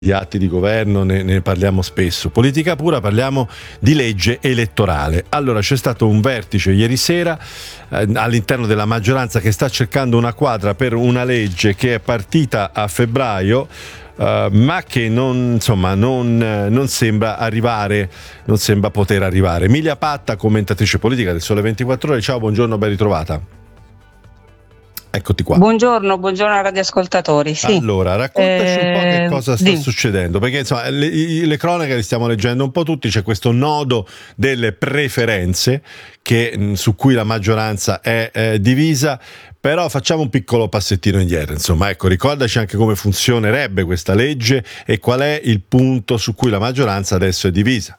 Di atti di governo ne parliamo spesso. Politica pura, parliamo di legge elettorale. Allora, c'è stato un vertice ieri sera all'interno della maggioranza che sta cercando una quadra per una legge che è partita a febbraio, ma che non sembra arrivare, non sembra poter arrivare. Emilia Patta, commentatrice politica del Sole 24 Ore. Ciao, buongiorno, ben ritrovata. Eccoti qua. Buongiorno ai radioascoltatori. Sì. Allora, raccontaci un po' che cosa sta succedendo, perché insomma le cronache le stiamo leggendo un po' tutti, c'è questo nodo delle preferenze su cui la maggioranza è divisa, però facciamo un piccolo passettino indietro, insomma, ecco, ricordaci anche come funzionerebbe questa legge e qual è il punto su cui la maggioranza adesso è divisa.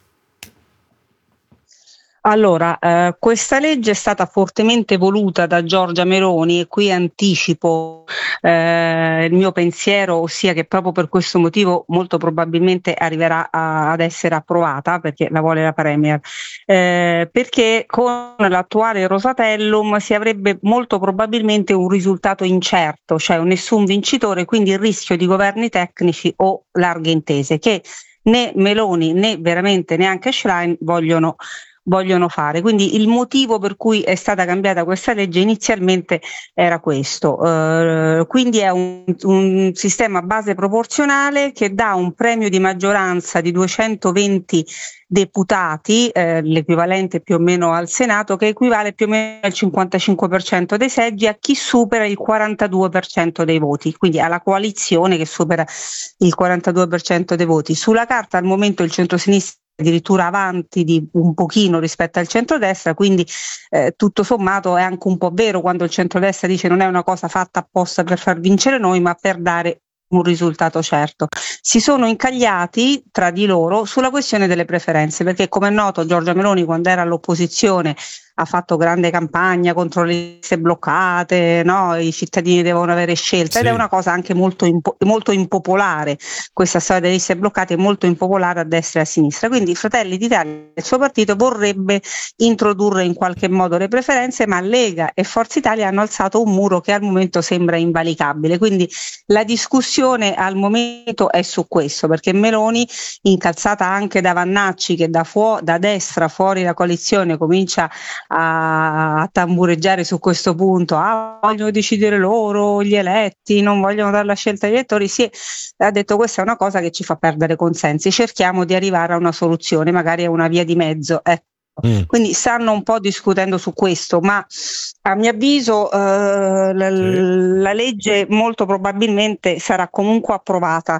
Allora, questa legge è stata fortemente voluta da Giorgia Meloni e qui anticipo il mio pensiero, ossia che proprio per questo motivo molto probabilmente arriverà ad essere approvata, perché la vuole la Premier, perché con l'attuale Rosatellum si avrebbe molto probabilmente un risultato incerto, cioè nessun vincitore, quindi il rischio di governi tecnici o larghe intese, che né Meloni né veramente neanche Schlein vogliono fare. Quindi il motivo per cui è stata cambiata questa legge inizialmente era questo, quindi è un sistema a base proporzionale che dà un premio di maggioranza di 220 deputati, l'equivalente più o meno al Senato, che equivale più o meno al 55% dei seggi a chi supera il 42% dei voti, quindi alla coalizione che supera il 42% dei voti. Sulla carta al momento il centrosinistra addirittura avanti di un pochino rispetto al centrodestra, quindi tutto sommato è anche un po' vero quando il centrodestra dice non è una cosa fatta apposta per far vincere noi, ma per dare un risultato certo. Si sono incagliati tra di loro sulla questione delle preferenze, perché come è noto Giorgia Meloni quando era all'opposizione ha fatto grande campagna contro le liste bloccate, no? I cittadini devono avere scelta, ed è una cosa anche molto impopolare, questa storia delle liste bloccate è molto impopolare a destra e a sinistra, quindi Fratelli d'Italia, il suo partito, vorrebbe introdurre in qualche modo le preferenze, ma Lega e Forza Italia hanno alzato un muro che al momento sembra invalicabile, quindi la discussione al momento è su questo, perché Meloni, incalzata anche da Vannacci che da destra fuori la coalizione comincia a tambureggiare su questo punto, vogliono decidere loro gli eletti, non vogliono dare la scelta agli elettori, ha detto questa è una cosa che ci fa perdere consensi, cerchiamo di arrivare a una soluzione, magari a una via di mezzo, Quindi stanno un po' discutendo su questo, ma a mio avviso la legge molto probabilmente sarà comunque approvata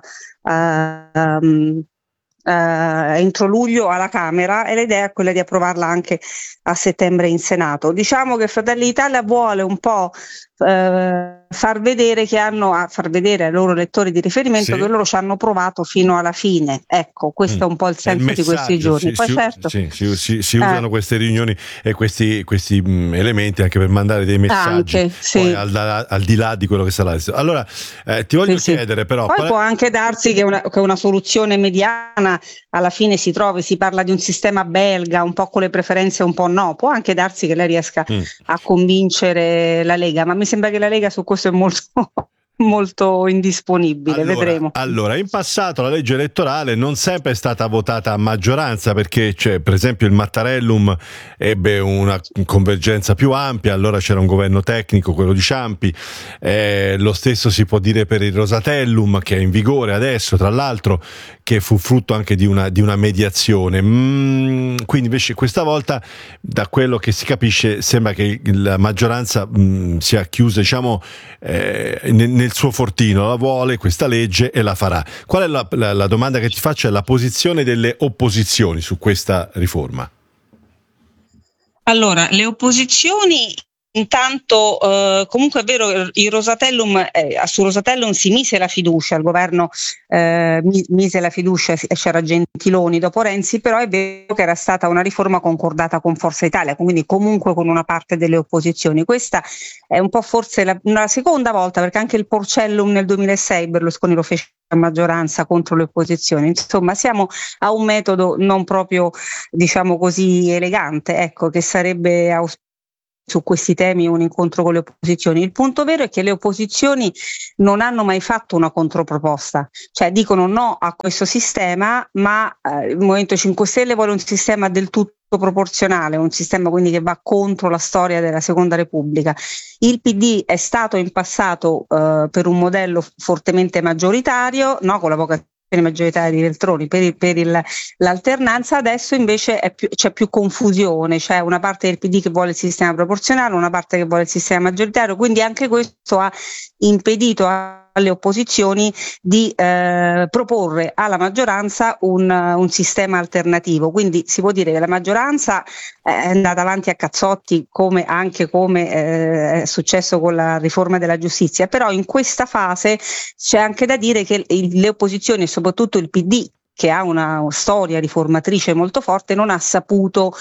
entro luglio alla Camera, e l'idea è quella di approvarla anche a settembre in Senato. Diciamo che Fratelli d'Italia vuole un po' far vedere ai loro lettori di riferimento che loro ci hanno provato fino alla fine. Ecco, questo è un po' il senso di questi giorni. Poi si usano queste riunioni e questi elementi anche per mandare dei messaggi poi al di là di quello che sarà. Allora ti voglio chiedere però poi può anche darsi che una soluzione mediana alla fine si trovi, si parla di un sistema belga un po' con le preferenze un po' no, può anche darsi che lei riesca a convincere la Lega, ma mi sembra che la Lega su questo è molto indisponibile, vedremo. Allora, in passato la legge elettorale non sempre è stata votata a maggioranza, perché per esempio il Mattarellum ebbe una convergenza più ampia, allora c'era un governo tecnico, quello di Ciampi, lo stesso si può dire per il Rosatellum che è in vigore adesso, tra l'altro, che fu frutto anche di una mediazione. Quindi invece questa volta, da quello che si capisce, sembra che la maggioranza sia chiusa, diciamo, nel suo fortino, la vuole questa legge e la farà. Qual è la domanda che ti faccio? È la posizione delle opposizioni su questa riforma? Allora, le opposizioni intanto, comunque è vero, il Rosatellum, su Rosatellum si mise la fiducia, il governo mise la fiducia, c'era Gentiloni dopo Renzi, però è vero che era stata una riforma concordata con Forza Italia, quindi comunque con una parte delle opposizioni. Questa è un po' forse la seconda volta, perché anche il Porcellum nel 2006 Berlusconi lo fece a maggioranza contro le opposizioni. Insomma, siamo a un metodo non proprio, diciamo così, elegante, ecco, che sarebbe su questi temi un incontro con le opposizioni. Il punto vero è che le opposizioni non hanno mai fatto una controproposta, cioè dicono no a questo sistema, ma il Movimento 5 Stelle vuole un sistema del tutto proporzionale, un sistema quindi che va contro la storia della Seconda Repubblica. Il PD è stato in passato per un modello fortemente maggioritario, no, con la vocazione maggioritaria di Veltroni per l'alternanza. Adesso invece c'è più confusione, c'è una parte del PD che vuole il sistema proporzionale, una parte che vuole il sistema maggioritario, quindi anche questo ha impedito alle opposizioni di proporre alla maggioranza un sistema alternativo. Quindi si può dire che la maggioranza è andata avanti a cazzotti, come è successo con la riforma della giustizia, però in questa fase c'è anche da dire che le opposizioni e soprattutto il PD, che ha una storia riformatrice molto forte, non ha saputo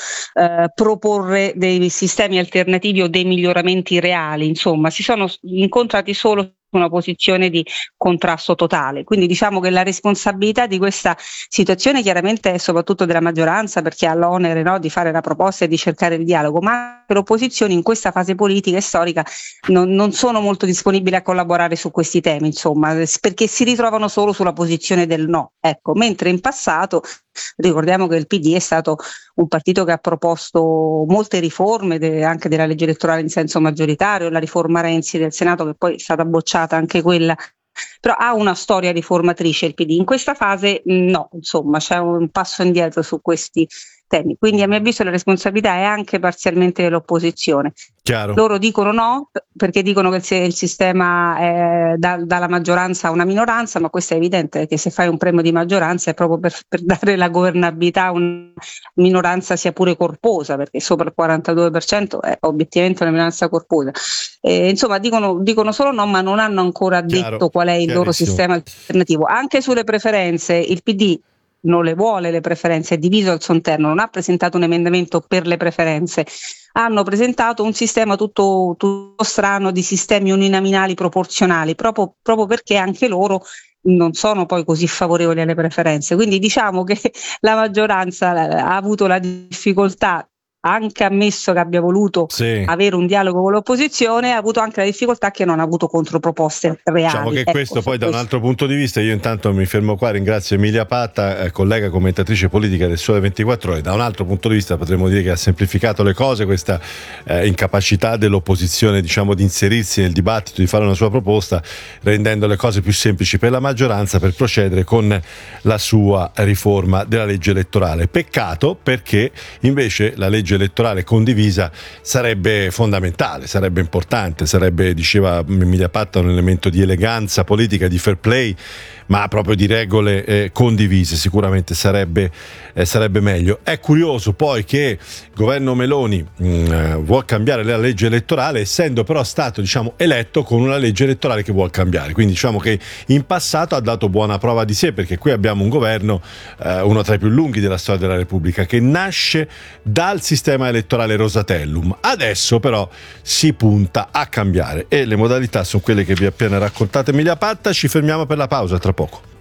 proporre dei sistemi alternativi o dei miglioramenti reali, insomma si sono incontrati solo su una posizione di contrasto totale. Quindi diciamo che la responsabilità di questa situazione chiaramente è soprattutto della maggioranza, perché ha l'onere, no, di fare la proposta e di cercare il dialogo, ma le opposizioni in questa fase politica e storica non sono molto disponibili a collaborare su questi temi, insomma, perché si ritrovano solo sulla posizione del no. Ecco, mentre in passato ricordiamo che il PD è stato un partito che ha proposto molte riforme anche della legge elettorale in senso maggioritario, la riforma Renzi del Senato, che poi è stata bocciata anche quella, però ha una storia riformatrice il PD. In questa fase no, insomma c'è un passo indietro su questi temi, quindi a mio avviso la responsabilità è anche parzialmente dell'opposizione. Chiaro. Loro dicono no perché dicono che il sistema è dalla maggioranza a una minoranza, ma questo è evidente che se fai un premio di maggioranza è proprio per dare la governabilità a una minoranza sia pure corposa, perché sopra il 42% è obiettivamente una minoranza corposa. Insomma dicono solo no, ma non hanno ancora detto qual è il loro sistema alternativo. Anche sulle preferenze il PD non le vuole, le preferenze, è diviso al suo interno, non ha presentato un emendamento per le preferenze, hanno presentato un sistema tutto strano di sistemi uninominali proporzionali, proprio perché anche loro non sono poi così favorevoli alle preferenze. Quindi diciamo che la maggioranza ha avuto la difficoltà, anche ammesso che abbia voluto avere un dialogo con l'opposizione, ha avuto anche la difficoltà che non ha avuto controproposte reali. Diciamo che questo poi da un altro punto di vista, io intanto mi fermo qua, ringrazio Emilia Patta, collega commentatrice politica del Sole 24 Ore. Da un altro punto di vista potremmo dire che ha semplificato le cose questa incapacità dell'opposizione, diciamo, di inserirsi nel dibattito, di fare una sua proposta, rendendo le cose più semplici per la maggioranza per procedere con la sua riforma della legge elettorale. Peccato, perché invece la legge elettorale condivisa sarebbe fondamentale, sarebbe importante, sarebbe, diceva Emilia Patta, un elemento di eleganza politica, di fair play, ma proprio di regole condivise. Sicuramente sarebbe meglio. È curioso poi che il governo Meloni vuol cambiare la legge elettorale, essendo però stato, diciamo, eletto con una legge elettorale che vuol cambiare. Quindi diciamo che in passato ha dato buona prova di sé, perché qui abbiamo un governo, uno tra i più lunghi della storia della Repubblica, che nasce dal sistema elettorale Rosatellum. Adesso però si punta a cambiare e le modalità sono quelle che vi ha appena raccontato Emilia Patta. Ci fermiamo per la pausa, tra poco.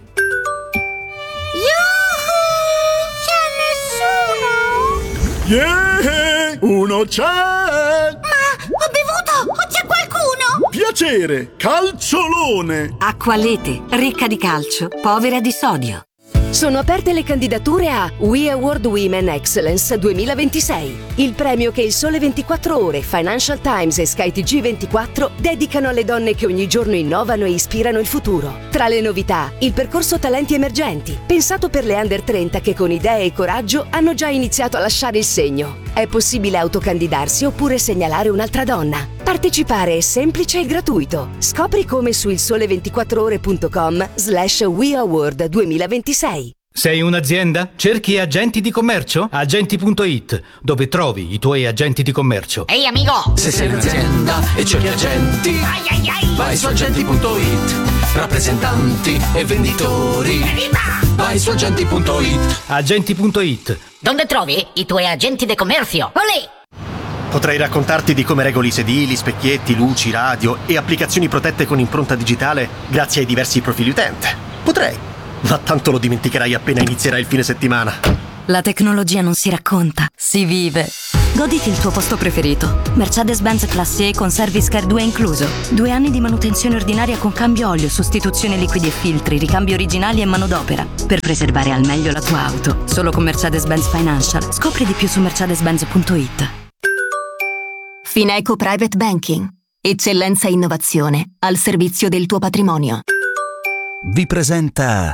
Yeah! Uno c'è! Ma ho bevuto! O c'è qualcuno? Piacere! Calciolone! Acqua Lete, ricca di calcio, povera di sodio. Sono aperte le candidature a We Award Women Excellence 2026, il premio che il Sole 24 Ore, Financial Times e Sky TG24 dedicano alle donne che ogni giorno innovano e ispirano il futuro. Tra le novità, il percorso Talenti Emergenti, pensato per le under 30 che con idee e coraggio hanno già iniziato a lasciare il segno. È possibile autocandidarsi oppure segnalare un'altra donna. Partecipare è semplice e gratuito. Scopri come su ilsole24ore.com/We Award 2026. Sei un'azienda? Cerchi agenti di commercio? Agenti.it, dove trovi i tuoi agenti di commercio. Ehi amico! Se sei un'azienda e cerchi agenti, vai su agenti.it. Rappresentanti e venditori, vai su agenti.it. Agenti.it. Dove trovi i tuoi agenti di commercio? Olè! Potrei raccontarti di come regoli sedili, specchietti, luci, radio e applicazioni protette con impronta digitale grazie ai diversi profili utente. Potrei, ma tanto lo dimenticherai appena inizierà il fine settimana. La tecnologia non si racconta, si vive. Goditi il tuo posto preferito. Mercedes-Benz Classe E con Service Care 2 incluso. 2 anni di manutenzione ordinaria con cambio olio, sostituzione liquidi e filtri, ricambi originali e manodopera. Per preservare al meglio la tua auto. Solo con Mercedes-Benz Financial. Scopri di più su mercedes-benz.it. Fineco Private Banking. Eccellenza e innovazione al servizio del tuo patrimonio. Vi presenta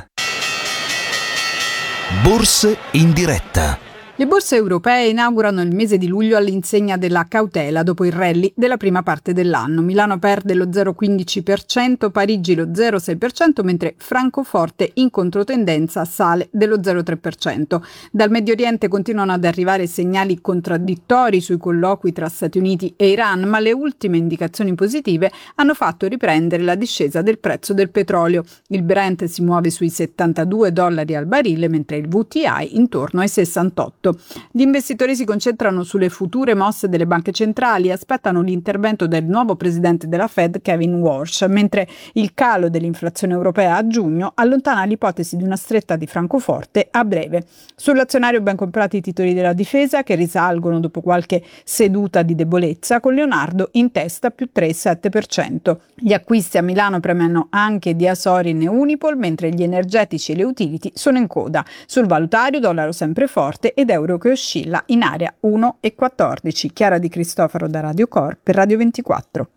Borse in diretta. Le borse europee inaugurano il mese di luglio all'insegna della cautela dopo il rally della prima parte dell'anno. Milano perde lo 0,15%, Parigi lo 0,6%, mentre Francoforte in controtendenza sale dello 0,3%. Dal Medio Oriente continuano ad arrivare segnali contraddittori sui colloqui tra Stati Uniti e Iran, ma le ultime indicazioni positive hanno fatto riprendere la discesa del prezzo del petrolio. Il Brent si muove sui $72 al barile, mentre il WTI intorno ai 68. Gli investitori si concentrano sulle future mosse delle banche centrali e aspettano l'intervento del nuovo presidente della Fed, Kevin Warsh, mentre il calo dell'inflazione europea a giugno allontana l'ipotesi di una stretta di Francoforte a breve. Sull'azionario ben comprati i titoli della difesa, che risalgono dopo qualche seduta di debolezza, con Leonardo in testa più 3,7%. Gli acquisti a Milano premiano anche Diasorin e Unipol, mentre gli energetici e le utility sono in coda. Sul valutario dollaro sempre forte ed euro che oscilla in area 1,14. Chiara Di Cristofaro da Radio Cor per Radio 24.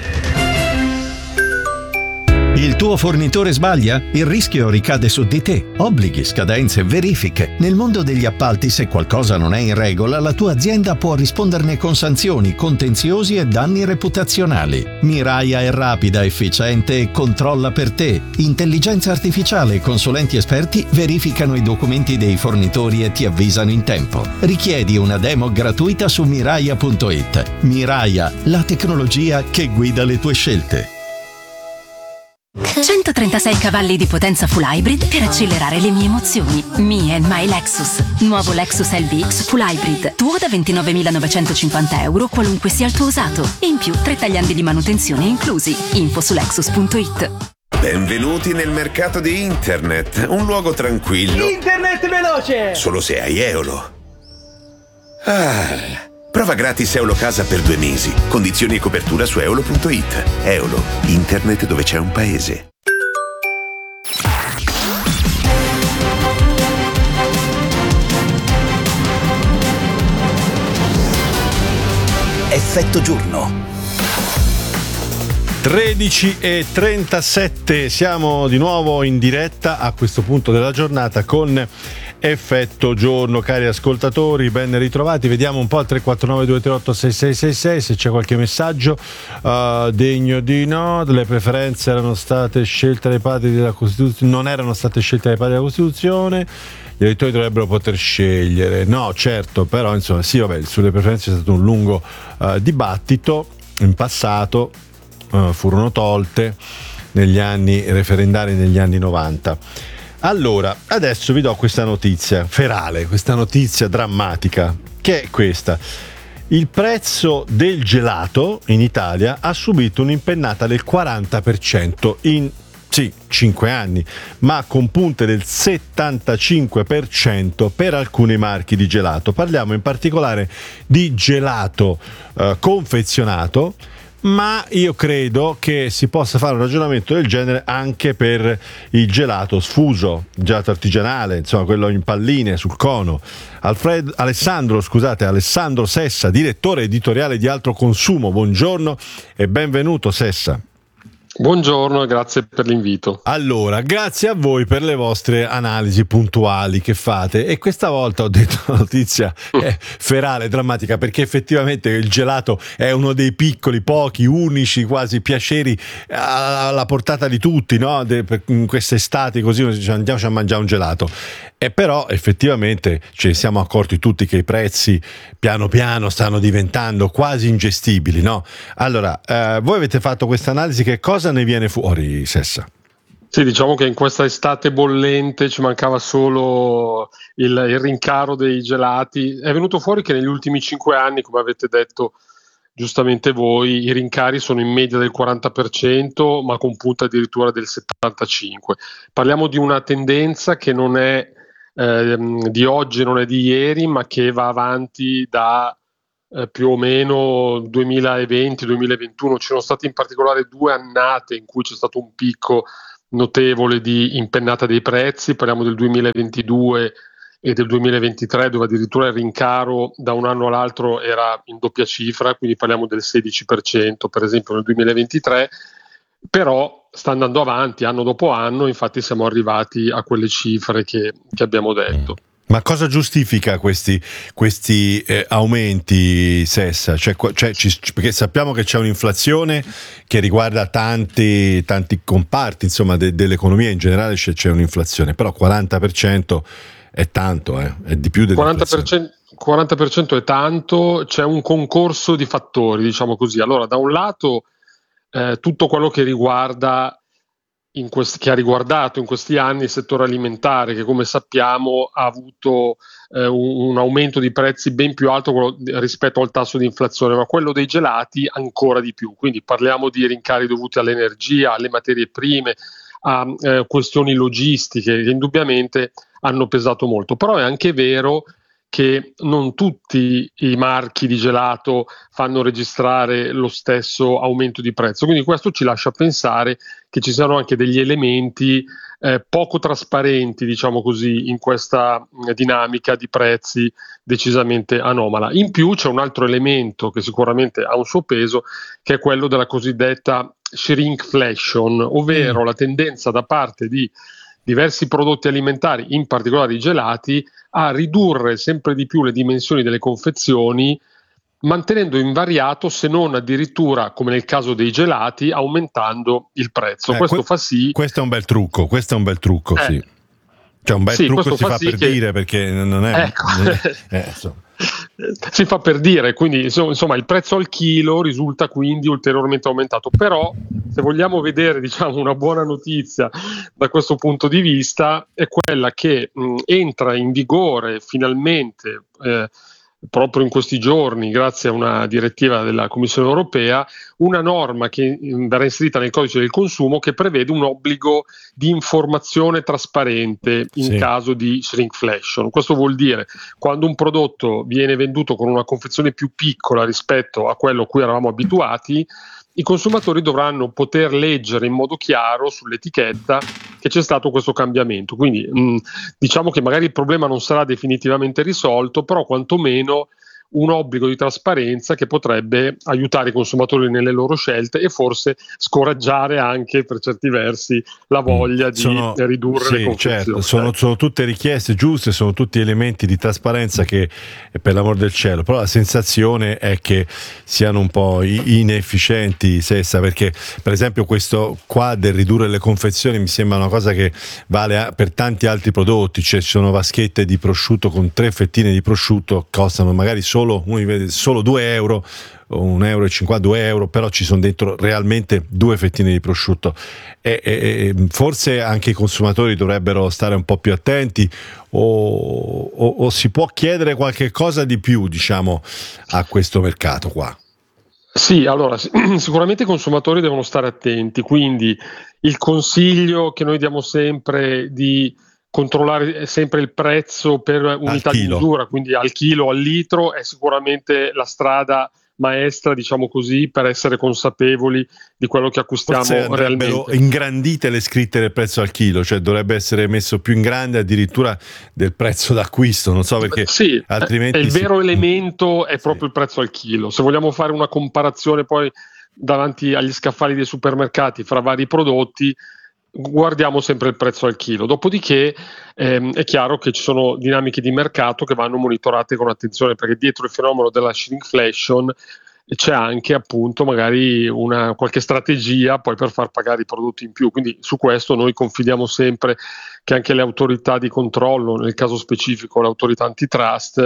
Il tuo fornitore sbaglia? Il rischio ricade su di te. Obblighi, scadenze, verifiche. Nel mondo degli appalti, se qualcosa non è in regola, la tua azienda può risponderne con sanzioni, contenziosi e danni reputazionali. Miraia è rapida, efficiente e controlla per te. Intelligenza artificiale e consulenti esperti verificano i documenti dei fornitori e ti avvisano in tempo. Richiedi una demo gratuita su miraia.it. Miraia, la tecnologia che guida le tue scelte. 136 cavalli di potenza full hybrid per accelerare le mie emozioni. Me and my Lexus. Nuovo Lexus LBX full hybrid. Tuo da €29.950, qualunque sia il tuo usato. E in più 3 tagliandi di manutenzione inclusi. Info su lexus.it. Benvenuti nel mercato di internet. Un luogo tranquillo. Internet veloce! Solo se hai Eolo. Prova gratis Eolo Casa per 2 mesi. Condizioni e copertura su eolo.it. Eolo, internet dove c'è un paese. Effetto giorno. 13:37, siamo di nuovo in diretta a questo punto della giornata con Effetto giorno, cari ascoltatori, ben ritrovati. Vediamo un po' al 349-238-6666 se c'è qualche messaggio degno di no. Le preferenze erano state scelte dai padri della Costituzione, non erano state scelte dai padri della Costituzione. Gli elettori dovrebbero poter scegliere. No, certo, però insomma sì, vabbè, sulle preferenze è stato un lungo dibattito. In passato furono tolte negli anni referendari, negli anni 90. Allora, adesso vi do questa notizia ferale, questa notizia drammatica, che è questa. Il prezzo del gelato in Italia ha subito un'impennata del 40% in 5 anni, ma con punte del 75% per alcuni marchi di gelato. Parliamo in particolare di gelato confezionato, ma io credo che si possa fare un ragionamento del genere anche per il gelato sfuso, il gelato artigianale, insomma quello in palline sul cono. Alessandro Sessa, direttore editoriale di Altro Consumo, buongiorno e benvenuto Sessa. Buongiorno e grazie per l'invito. Allora, grazie a voi per le vostre analisi puntuali che fate, e questa volta ho detto una notizia ferale, drammatica, perché effettivamente il gelato è uno dei piccoli, pochi, unici quasi piaceri alla portata di tutti, no? In queste estati così andiamoci a mangiare un gelato. E però effettivamente ci siamo accorti tutti che i prezzi piano piano stanno diventando quasi ingestibili, no? Allora, voi avete fatto questa analisi, che cosa ne viene fuori, Sessa? Sì, diciamo che in questa estate bollente ci mancava solo il rincaro dei gelati. È venuto fuori che negli ultimi 5 anni, come avete detto giustamente voi, i rincari sono in media del 40%, ma con punta addirittura del 75%. Parliamo di una tendenza che non è di oggi, non è di ieri, ma che va avanti da più o meno 2020-2021. Ci sono state in particolare 2 annate in cui c'è stato un picco notevole di impennata dei prezzi, parliamo del 2022 e del 2023, dove addirittura il rincaro da un anno all'altro era in doppia cifra, quindi parliamo del 16% per esempio nel 2023, però sta andando avanti anno dopo anno, infatti siamo arrivati a quelle cifre che abbiamo detto. Ma cosa giustifica questi aumenti, Sessa? Perché sappiamo che c'è un'inflazione che riguarda tanti comparti, insomma, dell'economia in generale c'è un'inflazione, però 40% è tanto, è di più dell'inflazione. 40% è tanto, c'è un concorso di fattori, diciamo così. Allora, da un lato tutto quello che riguarda che ha riguardato in questi anni il settore alimentare, che come sappiamo ha avuto un aumento di prezzi ben più alto rispetto al tasso di inflazione, ma quello dei gelati ancora di più. Quindi parliamo di rincari dovuti all'energia, alle materie prime, a questioni logistiche che indubbiamente hanno pesato molto. Però è anche vero che non tutti i marchi di gelato fanno registrare lo stesso aumento di prezzo, quindi questo ci lascia pensare che ci siano anche degli elementi poco trasparenti, diciamo così, in questa dinamica di prezzi decisamente anomala. In più c'è un altro elemento che sicuramente ha un suo peso, che è quello della cosiddetta shrinkflation, ovvero la tendenza da parte di diversi prodotti alimentari, in particolare i gelati, a ridurre sempre di più le dimensioni delle confezioni, mantenendo invariato, se non addirittura, come nel caso dei gelati, aumentando il prezzo. Questo fa sì. Questo è un bel trucco, sì. Cioè un bel trucco si fa per dire, perché non è... Ecco. Si fa per dire, quindi insomma il prezzo al chilo risulta quindi ulteriormente aumentato. Però se vogliamo vedere, diciamo, una buona notizia da questo punto di vista è quella che entra in vigore finalmente proprio in questi giorni, grazie a una direttiva della Commissione europea, una norma che verrà inserita nel codice del consumo che prevede un obbligo di informazione trasparente in caso di shrinkflation. Questo vuol dire quando un prodotto viene venduto con una confezione più piccola rispetto a quello a cui eravamo abituati, i consumatori dovranno poter leggere in modo chiaro sull'etichetta che c'è stato questo cambiamento. Quindi diciamo che magari il problema non sarà definitivamente risolto, però quantomeno un obbligo di trasparenza che potrebbe aiutare i consumatori nelle loro scelte e forse scoraggiare anche per certi versi la voglia di ridurre le confezioni. Certo, sono tutte richieste giuste, sono tutti elementi di trasparenza che, per l'amor del cielo, però la sensazione è che siano un po' inefficienti, Sessa, perché per esempio questo qua del ridurre le confezioni mi sembra una cosa che vale per tanti altri prodotti, cioè ci sono vaschette di prosciutto con 3 fettine di prosciutto, costano magari solo 2 euro, 1,50 euro, 2 euro, però ci sono dentro realmente 2 fettine di prosciutto e forse anche i consumatori dovrebbero stare un po' più attenti o si può chiedere qualche cosa di più, diciamo, a questo mercato qua. Sì, allora sicuramente i consumatori devono stare attenti, quindi il consiglio che noi diamo sempre di controllare sempre il prezzo per unità di misura, quindi al chilo, al litro, è sicuramente la strada maestra, diciamo così, per essere consapevoli di quello che acquistiamo realmente. Ingrandite le scritte del prezzo al chilo, cioè dovrebbe essere messo più in grande addirittura del prezzo d'acquisto, non so perché altrimenti il vero elemento è proprio il prezzo al chilo. Se vogliamo fare una comparazione poi davanti agli scaffali dei supermercati fra vari prodotti, guardiamo sempre il prezzo al chilo. Dopodiché è chiaro che ci sono dinamiche di mercato che vanno monitorate con attenzione, perché dietro il fenomeno della shrinkflation c'è anche appunto magari qualche strategia poi per far pagare i prodotti in più, quindi su questo noi confidiamo sempre che anche le autorità di controllo, nel caso specifico l'autorità antitrust,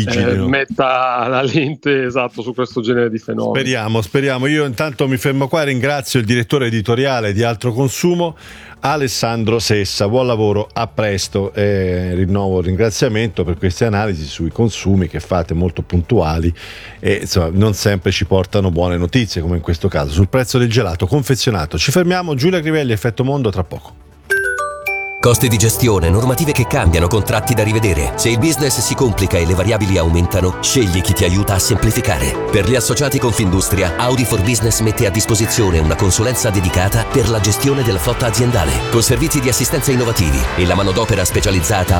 metta la lente su questo genere di fenomeni. Speriamo. Io intanto mi fermo qua e ringrazio il direttore editoriale di Altro Consumo, Alessandro Sessa. Buon lavoro, a presto, rinnovo il ringraziamento per queste analisi sui consumi che fate, molto puntuali e insomma non sempre ci portano buone notizie, come in questo caso sul prezzo del gelato confezionato. Ci fermiamo, Giulia Crivelli, Effetto Mondo, tra poco. Costi di gestione, normative che cambiano, contratti da rivedere. Se il business si complica e le variabili aumentano, scegli chi ti aiuta a semplificare. Per gli associati Confindustria, Audi for Business mette a disposizione una consulenza dedicata per la gestione della flotta aziendale, con servizi di assistenza innovativi e la manodopera specializzata